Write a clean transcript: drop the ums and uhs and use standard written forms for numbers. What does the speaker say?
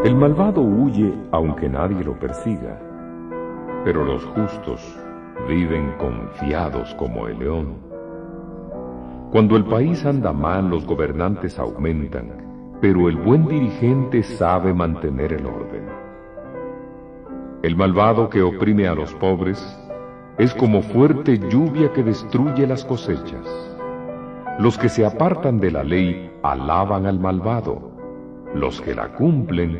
El malvado huye aunque nadie lo persiga, pero los justos viven confiados como el león. Cuando el país anda mal, los gobernantes aumentan, pero el buen dirigente sabe mantener el orden. El malvado que oprime a los pobres es como fuerte lluvia que destruye las cosechas. Los que se apartan de la ley alaban al malvado, los que la cumplen